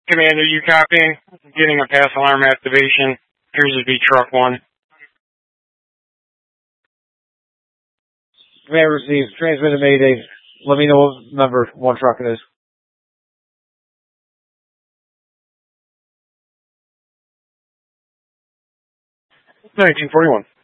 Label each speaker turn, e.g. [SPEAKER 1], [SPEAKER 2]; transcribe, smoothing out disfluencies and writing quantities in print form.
[SPEAKER 1] Commander, you copying? Getting a pass alarm activation. Appears to be truck 1.
[SPEAKER 2] Commander receives. Transmit a Mayday. Let me know what number 1 truck it is.
[SPEAKER 1] 1941.